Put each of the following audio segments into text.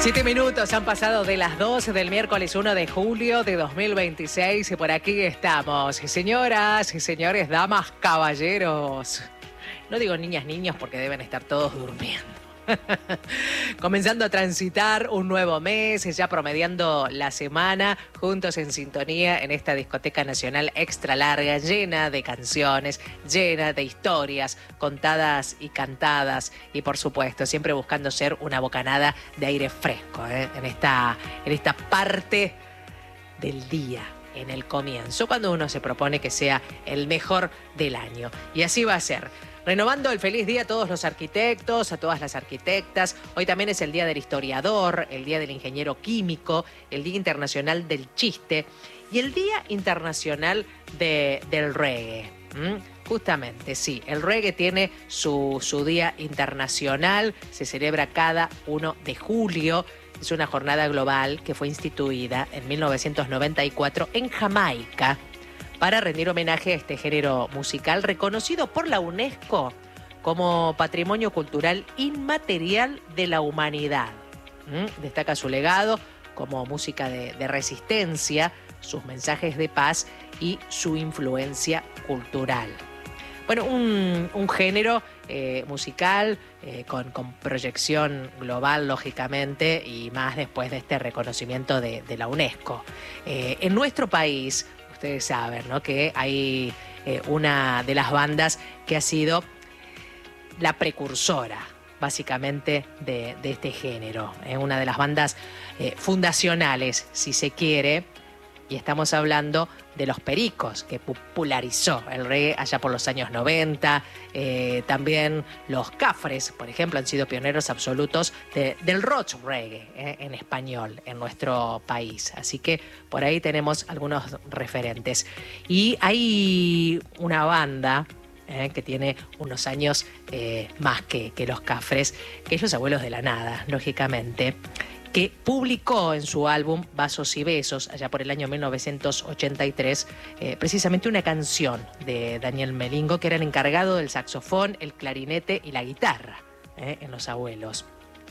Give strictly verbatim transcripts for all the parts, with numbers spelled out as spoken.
Siete minutos han pasado de las doce del miércoles uno de julio de dos mil veintiséis y por aquí estamos. Señoras y señores, damas, caballeros. No digo niñas, niños porque deben estar todos durmiendo. Comenzando a transitar un nuevo mes, ya promediando la semana, juntos en sintonía en esta discoteca nacional extra larga, llena de canciones, llena de historias contadas y cantadas y por supuesto siempre buscando ser una bocanada de aire fresco, ¿eh? en, esta, en esta parte del día, en el comienzo, cuando uno se propone que sea el mejor del año. Y así va a ser. Renovando el feliz día a todos los arquitectos, a todas las arquitectas. Hoy también es el Día del Historiador, el Día del Ingeniero Químico, el Día Internacional del Chiste y el Día Internacional de, del Reggae. ¿Mm? Justamente, sí, el reggae tiene su, su Día Internacional, se celebra cada uno de julio. Es una jornada global que fue instituida en mil novecientos noventa y cuatro en Jamaica, para rendir homenaje a este género musical reconocido por la UNESCO como Patrimonio Cultural Inmaterial de la Humanidad. ¿Mm? Destaca su legado como música de, de resistencia, sus mensajes de paz y su influencia cultural. Bueno, un, un género eh, musical eh, con, con proyección global, lógicamente, y más después de este reconocimiento de, de la UNESCO. Eh, en nuestro país, ustedes saben, ¿no?, que hay eh, una de las bandas que ha sido la precursora, básicamente, de, de este género. Es eh, una de las bandas eh, fundacionales, si se quiere, y estamos hablando de Los Pericos, que popularizó el reggae allá por los años noventa. Eh, también Los Cafres, por ejemplo, han sido pioneros absolutos de, del rock reggae eh, en español en nuestro país. Así que por ahí tenemos algunos referentes. Y hay una banda eh, que tiene unos años eh, más que, que Los Cafres, que es Los Abuelos de la Nada, lógicamente, que publicó en su álbum Vasos y Besos, allá por el año mil novecientos ochenta y tres, eh, precisamente una canción de Daniel Melingo, que era el encargado del saxofón, el clarinete y la guitarra eh, en Los Abuelos.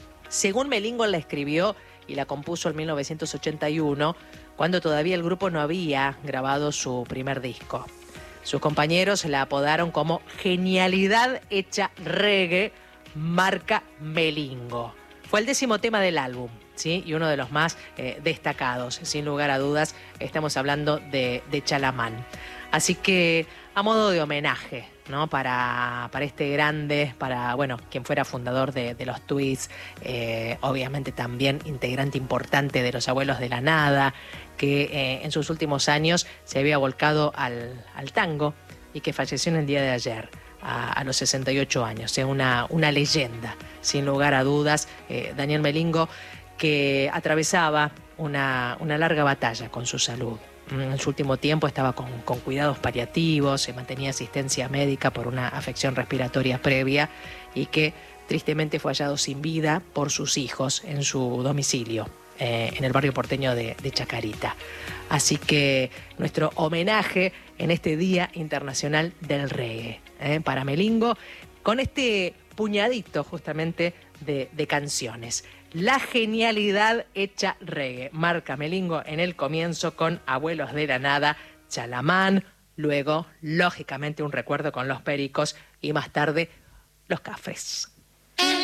Según Melingo la escribió y la compuso en mil novecientos ochenta y uno, cuando todavía el grupo no había grabado su primer disco. Sus compañeros la apodaron como Genialidad Hecha Reggae, marca Melingo. Fue el décimo tema del álbum, ¿sí? Y uno de los más eh, destacados, sin lugar a dudas. Estamos hablando de, de Chalamán. Así que, a modo de homenaje, ¿no?, para, para este grande, para, bueno, quien fuera fundador de, de los Twists, eh, obviamente también integrante importante de Los Abuelos de la Nada, que eh, en sus últimos años se había volcado al, al tango y que falleció en el día de ayer. A, a los sesenta y ocho años, eh, una, una leyenda, sin lugar a dudas, eh, Daniel Melingo, que atravesaba una, una larga batalla con su salud. En su último tiempo estaba con, con cuidados paliativos, se mantenía asistencia médica por una afección respiratoria previa y que tristemente fue hallado sin vida por sus hijos en su domicilio, eh, en el barrio porteño de, de Chacarita. Así que nuestro homenaje en este Día Internacional del Reggae, ¿eh? para Melingo, con este puñadito justamente de, de canciones. La Genialidad Hecha Reggae, marca Melingo en el comienzo con Abuelos de la Nada, Chalamán, luego, lógicamente, un recuerdo con Los Pericos y más tarde, Los Cafres.